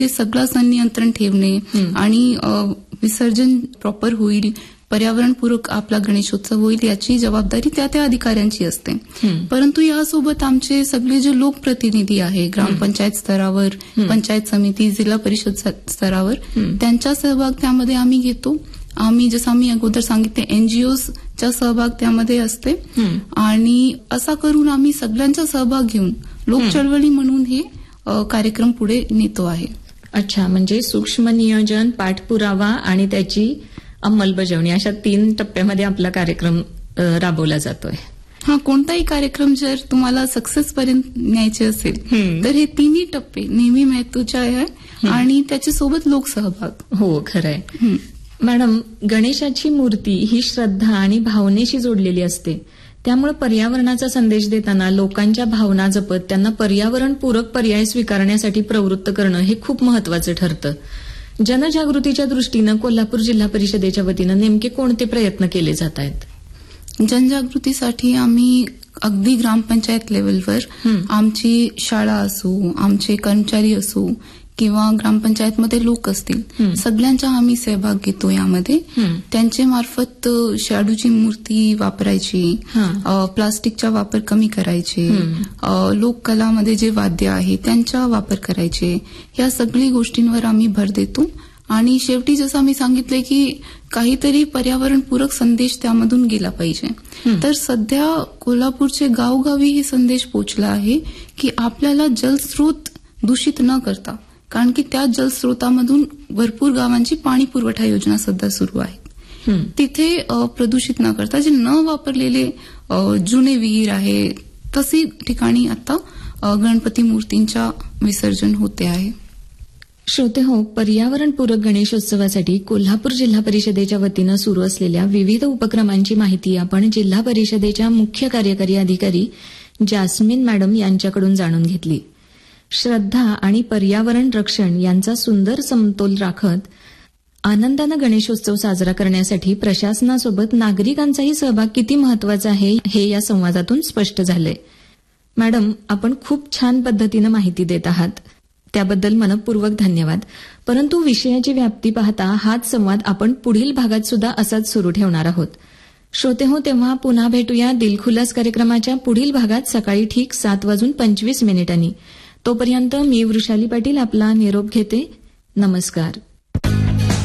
हे सगळं संनियंत्रण ठेवणे आणि विसर्जन प्रॉपर होईल, पर्यावरणपूरक आपला गणेशोत्सव होईल याची जबाबदारी त्या अधिकाऱ्यांची असते. परंतु यासोबत आमचे सगळे जे लोकप्रतिनिधी आहे ग्रामपंचायत स्तरावर, पंचायत समिती, जिल्हा परिषद स्तरावर, त्यांचा सहभाग त्यामध्ये आम्ही घेतो. जसं आम्ही अगोदर सांगितले एनजीओच्या सहभाग त्यामध्ये असते आणि असा करून आम्ही सगळ्यांचा सहभाग घेऊन लोक चळवळी म्हणून हे कार्यक्रम पुढे नेतो आहे. अच्छा, म्हणजे सूक्ष्म नियोजन, पाठपुरावा आणि त्याची अंमलबजावणी अशा 3 टप्प्यामध्ये आपला कार्यक्रम राबवला जातोय. कोणताही कार्यक्रम जर तुम्हाला सक्सेस पर्यंत न्यायचे असेल तर हे 3 टप्पे नेहमी महत्वाचे आहे आणि त्याच्यासोबत लोकसहभाग. हो, खरंय. मॅडम, गणेशाची मूर्ती ही श्रद्धा आणि भावनेशी जोडलेली असते. त्यामुळे पर्यावरणाचा संदेश देताना लोकांच्या भावना जपत त्यांना पर्यावरणपूरक पर्याय स्वीकारण्यासाठी प्रवृत्त करणं हे खूप महत्वाचं ठरतं. जनजागृतीच्या दृष्टीनं कोल्हापूर जिल्हा परिषदेच्या वतीनं नेमके कोणते प्रयत्न केले जात आहेत? जनजागृतीसाठी आम्ही अगदी ग्रामपंचायत लेवलवर आमची शाळा असो, आमचे कर्मचारी असो किंवा ग्रामपंचायतमध्ये लोक असतील, सगळ्यांचा आम्ही सहभाग घेतो यामध्ये. त्यांच्या मार्फत शाडूची मूर्ती वापरायची, प्लास्टिकचा वापर कमी करायचे, लोककलामध्ये जे वाद्य आहे त्यांचा वापर करायचे, या सगळी गोष्टींवर आम्ही भर देतो. आणि शेवटी जसं आम्ही सांगितले की काहीतरी पर्यावरणपूरक संदेश त्यामधून गेला पाहिजे. तर सध्या कोल्हापूरचे गावोगावी हे संदेश पोहोचला आहे की आपल्याला जलस्रोत दूषित न करता, कारण की त्या जलस्रोतामधून भरपूर गावांची पाणी पुरवठा योजना सध्या सुरू आहे, तिथे प्रदूषित न करता जे न वापरलेले जुने विहीर आहे तशी ठिकाणी आता गणपती मूर्तींच्या विसर्जन होते आहे. श्रोते हो, पर्यावरणपूरक गणेशोत्सवासाठी कोल्हापूर जिल्हा परिषदेच्या वतीनं सुरू असलेल्या विविध उपक्रमांची माहिती आपण जिल्हा परिषदेच्या मुख्य कार्यकारी अधिकारी जास्मिन मॅडम यांच्याकडून जाणून घेतली. श्रद्धा आणि पर्यावरण रक्षण यांचा सुंदर समतोल राखत आनंदानं गणेशोत्सव साजरा करण्यासाठी प्रशासनासोबत नागरिकांचाही सहभाग किती महत्वाचा आहे हे या संवादातून स्पष्ट झालंय. मॅडम, आपण खूप छान पद्धतीनं माहिती देत आहात, त्याबद्दल मनपूर्वक धन्यवाद. परंतु विषयाची व्याप्ती पाहता हाच संवाद आपण पुढील भागात सुद्धा असाच सुरू ठेवणार आहोत. श्रोते हो, तेव्हा पुन्हा भेटूया दिलखुलास कार्यक्रमाच्या पुढील भागात सकाळी ठीक 7:25 तोपर्यंत मी वृषाली पाटील आपला निरोप घेते. नमस्कार.